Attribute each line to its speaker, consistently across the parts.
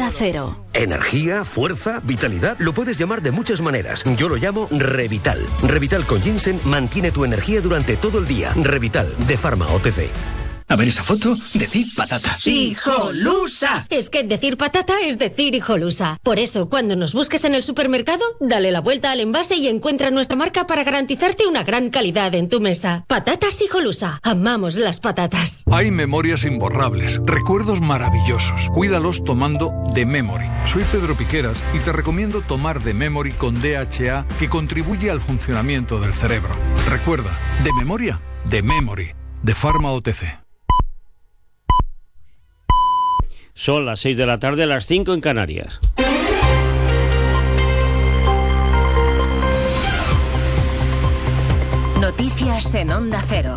Speaker 1: Onda Cero.
Speaker 2: Energía, fuerza, vitalidad, lo puedes llamar de muchas maneras. Yo lo llamo Revital. Revital con ginseng mantiene tu energía durante todo el día. Revital, de Pharma OTC.
Speaker 3: A ver esa foto, decir patata.
Speaker 4: ¡Hijolusa! Es que decir patata es decir hijolusa. Por eso, cuando nos busques en el supermercado, dale la vuelta al envase y encuentra nuestra marca para garantizarte una gran calidad en tu mesa. Patatas Hijolusa. Amamos las patatas.
Speaker 5: Hay memorias imborrables, recuerdos maravillosos. Cuídalos tomando The Memory. Soy Pedro Piqueras y te recomiendo tomar The Memory con DHA, que contribuye al funcionamiento del cerebro. Recuerda, de memoria, The Memory, de Pharma OTC.
Speaker 6: Son las 6 de la tarde, las 5 en Canarias.
Speaker 1: Noticias en Onda Cero.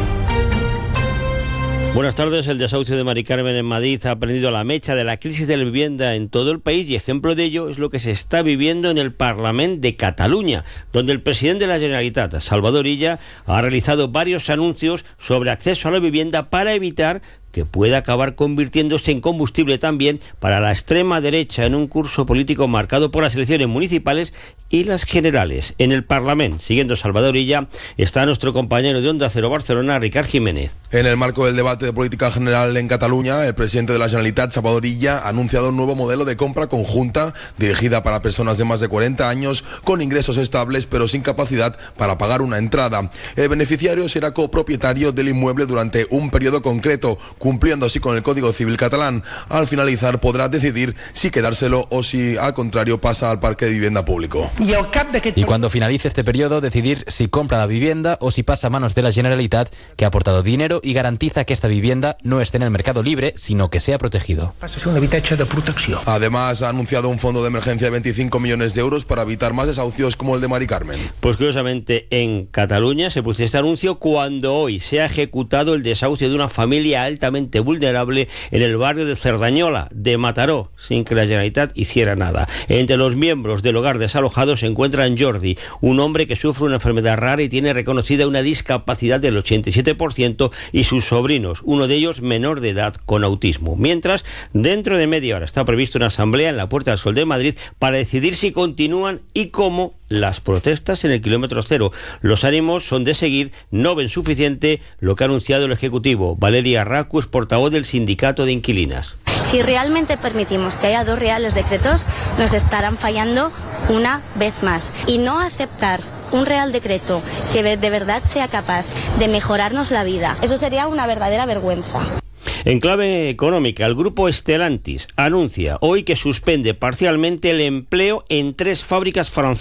Speaker 6: Buenas tardes. El desahucio de Mari Carmen en Madrid ha prendido la mecha de la crisis de la vivienda en todo el país, y ejemplo de ello es lo que se está viviendo en el Parlament de Cataluña, donde el presidente de la Generalitat, Salvador Illa, ha realizado varios anuncios sobre acceso a la vivienda para evitar que pueda acabar convirtiéndose en combustible también para la extrema derecha en un curso político marcado por las elecciones municipales y las generales. En el Parlamento, siguiendo Salvador Illa, está nuestro compañero de Onda Cero Barcelona, Ricard Jiménez.
Speaker 7: En el marco del debate de política general en Cataluña, el presidente de la Generalitat, Salvador Illa, ha anunciado un nuevo modelo de compra conjunta dirigida para personas de más de 40 años con ingresos estables pero sin capacidad para pagar una entrada. El beneficiario será copropietario del inmueble durante un periodo concreto, cumpliendo así con el Código Civil catalán. Al finalizar podrá decidir si quedárselo o si, al contrario, pasa al parque de vivienda público.
Speaker 8: Y cuando finalice este periodo, decidir si compra la vivienda o si pasa a manos de la Generalitat, que ha aportado dinero y garantiza que esta vivienda no esté en el mercado libre, sino que sea protegido.
Speaker 3: Es un habitatge de protecció.
Speaker 7: Además, ha anunciado un fondo de emergencia de 25 millones de euros para evitar más desahucios como el de Mari Carmen.
Speaker 6: Pues curiosamente, en Cataluña se produce este anuncio cuando hoy se ha ejecutado el desahucio de una familia altamente vulnerable en el barrio de Cerdañola, de Mataró, sin que la Generalitat hiciera nada. Entre los miembros del hogar desalojado se encuentra Jordi, un hombre que sufre una enfermedad rara y tiene reconocida una discapacidad del 87%, y sus sobrinos, uno de ellos menor de edad con autismo. Mientras, dentro de media hora está prevista una asamblea en la Puerta del Sol de Madrid para decidir si continúan y cómo las protestas en el kilómetro cero. Los ánimos son de seguir, no ven suficiente lo que ha anunciado el Ejecutivo. Valeria Racus, portavoz del Sindicato de Inquilinas.
Speaker 9: Si realmente permitimos que haya 2 reales decretos, nos estarán fallando una vez más. Y no aceptar un real decreto que de verdad sea capaz de mejorarnos la vida, eso sería una verdadera vergüenza.
Speaker 6: En clave económica, el grupo Stellantis anuncia hoy que suspende parcialmente el empleo en 3 fábricas francesas